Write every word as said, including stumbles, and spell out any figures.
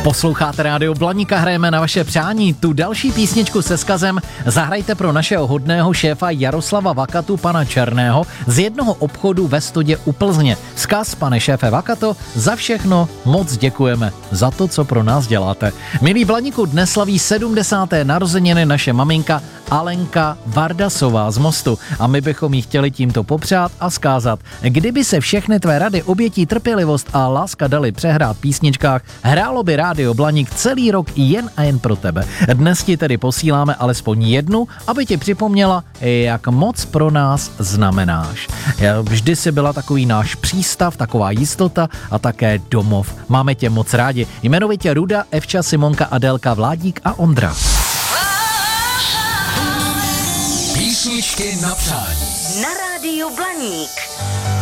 Posloucháte Rádio Blaník a hrajeme na vaše přání. Tu další písničku se vzkazem zahrajte pro našeho hodného šéfa Jaroslava Vakatu, pana Černého, z jednoho obchodu ve Studě u Plzně. Vzkaz, pane šéfe Vakato, za všechno moc děkujeme, za to, co pro nás děláte. Milí Blaníku, dnes slaví sedmdesáté narozeniny naše maminka Alenka Vardasová z Mostu a my bychom jí chtěli tímto popřát a vzkázat, kdyby se všechny tvé rady, obětí, trpělivost a láska dali přehrát v písničkách, hrálo by Rádio Blaník celý rok jen a jen pro tebe. Dnes ti tedy posíláme alespoň jednu, aby ti připomněla, jak moc pro nás znamenáš. Vždy si byla takový náš přístav, taková jistota a také domov. Máme tě moc rádi. Jmenovitě Ruda, Evča, Simonka, Adélka, Vládík a Ondra. Písničky na přání. Na Rádiu Blaník.